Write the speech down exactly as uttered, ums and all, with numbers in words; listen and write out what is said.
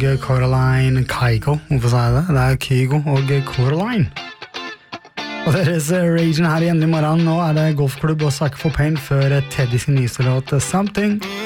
og Coraline Kygo, hvorfor sa jeg det? Det er Kygo og Coraline. Og deres Raging her igjen I morgen. Nå er det golfklubb og Sack for Pain før Teddy sin nyeste låt Something.